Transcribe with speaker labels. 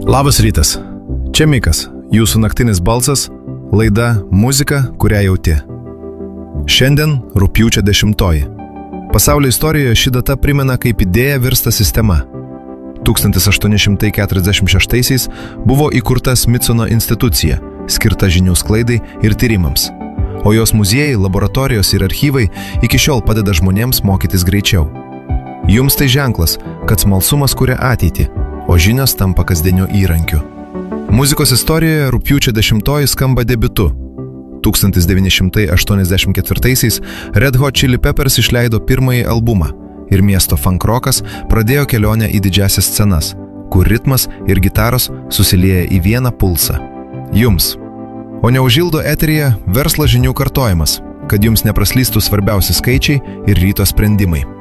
Speaker 1: Labas rytas. Čia Mikas, jūsų naktinis balsas, laida Muzika, kurią jauti. Šiandien rugpjūčio 10. Pasaulio istorijoje ši data primena, kaip idėja virsta sistema. 1846 buvo įkurta Smithsono institucija, skirta žinių sklaidai ir tyrimams. O jos muziejai, laboratorijos ir archyvai iki šiol padeda žmonėms mokytis greičiau. Jums tai ženklas, kad smalsumas kuria ateitį, o žinios tampa kasdieniu įrankiu. Muzikos istorijoje rugpjūčio 10 skamba debiutu. 1984 Red Hot Chili Peppers išleido pirmąjį albumą ir miesto funk rockas pradėjo kelionę į didžiasias scenas, kur ritmas ir gitaros susilieja į vieną pulsą. Jums. O neužildo eteryje verslo žinių kartojimas, kad jums nepraslystų svarbiausi skaičiai ir ryto sprendimai.